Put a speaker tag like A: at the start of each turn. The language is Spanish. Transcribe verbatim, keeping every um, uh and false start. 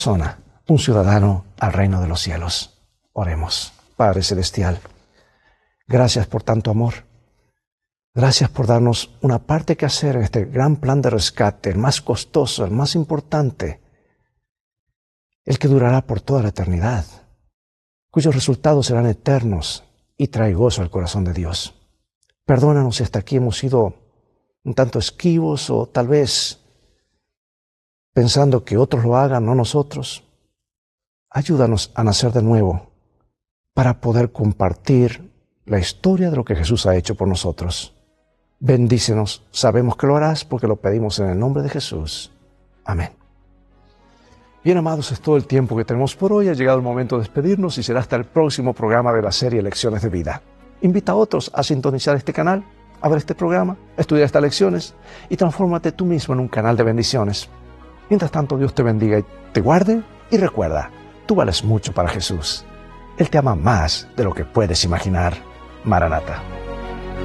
A: persona, un ciudadano al reino de los cielos. Oremos. Padre Celestial, gracias por tanto amor. Gracias por darnos una parte que hacer en este gran plan de rescate, el más costoso, el más importante, el que durará por toda la eternidad, cuyos resultados serán eternos y trae gozo al corazón de Dios. Perdónanos si hasta aquí hemos sido un tanto esquivos o tal vez pensando que otros lo hagan, no nosotros. Ayúdanos a nacer de nuevo para poder compartir la historia de lo que Jesús ha hecho por nosotros. Bendícenos, sabemos que lo harás porque lo pedimos en el nombre de Jesús. Amén. Bien, amados, es todo el tiempo que tenemos por hoy. Ha llegado el momento de despedirnos y será hasta el próximo programa de la serie Lecciones de Vida. Invita a otros a sintonizar este canal, a ver este programa, a estudiar estas lecciones y transfórmate tú mismo en un canal de bendiciones. Mientras tanto, Dios te bendiga y te guarde, y recuerda, tú vales mucho para Jesús. Él te ama más de lo que puedes imaginar. Maranata.